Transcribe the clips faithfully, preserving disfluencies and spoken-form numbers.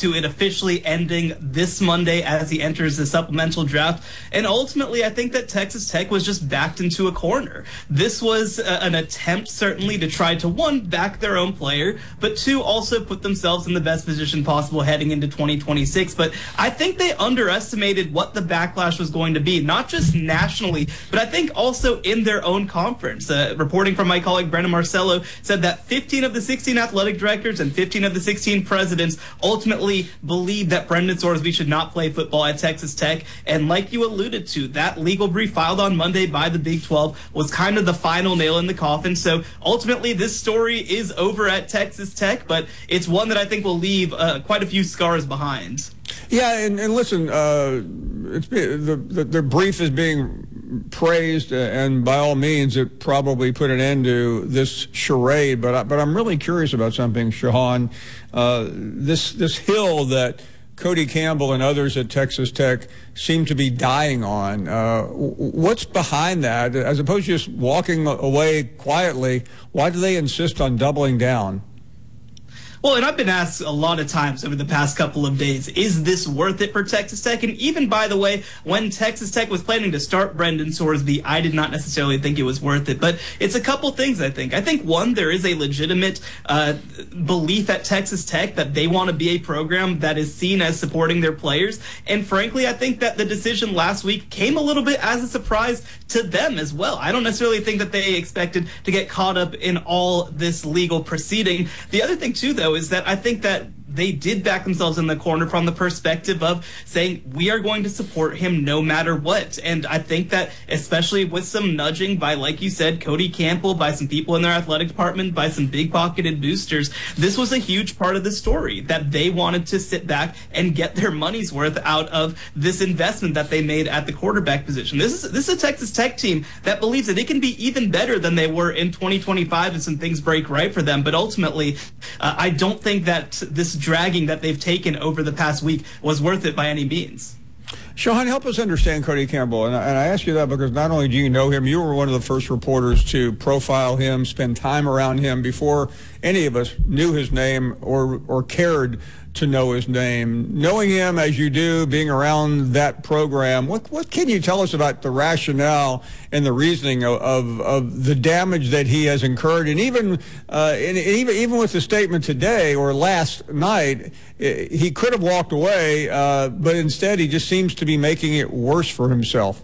to it officially ending this Monday as he enters the supplemental draft. And ultimately, I think that Texas Tech was just backed into a corner. This was a, an attempt, certainly, to try to, one, back their own player, but two, also put themselves in the best position possible heading into twenty twenty-six. But I think they underestimated what the backlash was going to be, not just nationally, but I think also in their own conference. Uh, reporting from my colleague Brandon Marcello said that fifteen of the sixteen athletic directors and fifteen of the sixteen presidents ultimately believed that Brendan Sorsby should not play football at Texas Tech. And like you alluded to, that legal brief filed on Monday by the Big twelve was kind of the final nail in the coffin. So ultimately, this story is over at Texas Tech, but it's one that I think will leave uh, quite a few scars behind. Yeah, and, and listen, uh, it's the, the the brief is being praised, uh, and by all means, it probably put an end to this charade. But I, but I'm really curious about something, Shahan. Uh, this this hill that Cody Campbell and others at Texas Tech seem to be dying on. Uh, what's behind that? As opposed to just walking away quietly, why do they insist on doubling down? Well, and I've been asked a lot of times over the past couple of days, is this worth it for Texas Tech? And even, by the way, when Texas Tech was planning to start Brendan Sorsby, I did not necessarily think it was worth it. But it's a couple things, I think. I think, one, there is a legitimate uh, belief at Texas Tech that they want to be a program that is seen as supporting their players. And frankly, I think that the decision last week came a little bit as a surprise to them as well. I don't necessarily think that they expected to get caught up in all this legal proceeding. The other thing, too, though, is that I think that they did back themselves in the corner from the perspective of saying, we are going to support him no matter what. And I think that especially with some nudging by, like you said, Cody Campbell, by some people in their athletic department, by some big-pocketed boosters, this was a huge part of the story, that they wanted to sit back and get their money's worth out of this investment that they made at the quarterback position. This is this is a Texas Tech team that believes that it can be even better than they were in twenty twenty-five if some things break right for them. But ultimately, uh, I don't think that this dragging that they've taken over the past week was worth it by any means. Shahan, help us understand Cody Campbell. And I, and I ask you that because not only do you know him, you were one of the first reporters to profile him, spend time around him before any of us knew his name or or cared to know his name. Knowing him as you do, being around that program, what what can you tell us about the rationale and the reasoning of of, of the damage that he has incurred? And even uh, and even even with the statement today or last night, he could have walked away, uh, but instead he just seems to be making it worse for himself.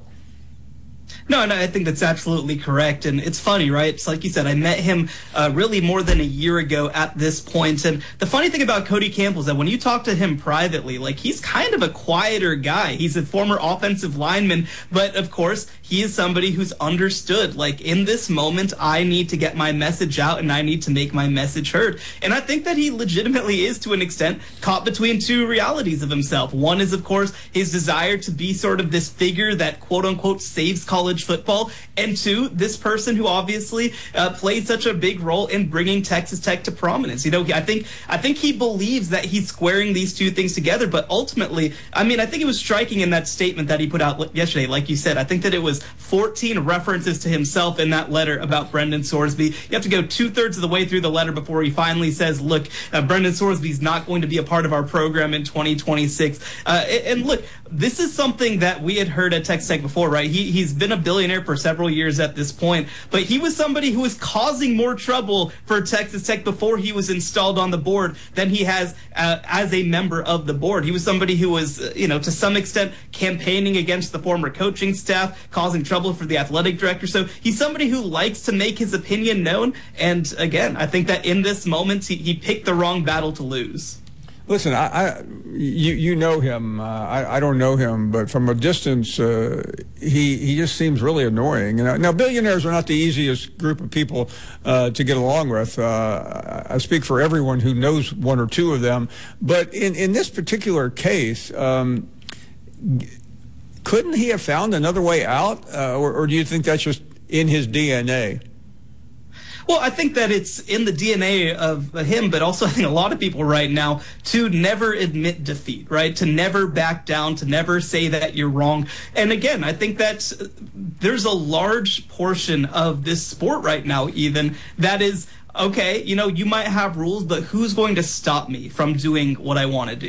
No, no, I think that's absolutely correct. And it's funny, right? It's like you said, I met him uh, really more than a year ago at this point. And the funny thing about Cody Campbell is that when you talk to him privately, like, he's kind of a quieter guy. He's a former offensive lineman. But, of course, he is somebody who's understood, like, in this moment, I need to get my message out and I need to make my message heard. And I think that he legitimately is, to an extent, caught between two realities of himself. One is, of course, his desire to be sort of this figure that, quote-unquote, saves college football, and two, this person who obviously uh, played such a big role in bringing Texas Tech to prominence. You know, I think I think he believes that he's squaring these two things together, but ultimately, I mean, I think it was striking in that statement that he put out yesterday, like you said. I think that it was fourteen references to himself in that letter about Brendan Sorsby. You have to go two-thirds of the way through the letter before he finally says, look, uh, Brendan Sorsby's not going to be a part of our program in twenty twenty-six. Uh, and, and look, this is something that we had heard at Texas Tech before, right? He, he's been a billionaire for several years at this point, but he was somebody who was causing more trouble for Texas Tech before he was installed on the board than he has uh, as a member of the board. He was somebody who was, uh, you know, to some extent campaigning against the former coaching staff, causing trouble for the athletic director. So he's somebody who likes to make his opinion known. And again, I think that in this moment, he, he picked the wrong battle to lose. Listen, I, I you you know him. Uh, I, I don't know him, but from a distance, uh, he he just seems really annoying. You know? Now, billionaires are not the easiest group of people uh, to get along with. Uh, I speak for everyone who knows one or two of them. But in in this particular case, um, couldn't he have found another way out, uh, or, or do you think that's just in his D N A? Well, I think that it's in the D N A of him, but also I think a lot of people right now, to never admit defeat, right? To never back down, to never say that you're wrong. And again, I think that there's a large portion of this sport right now even that is, okay, you know, you might have rules, but who's going to stop me from doing what I want to do?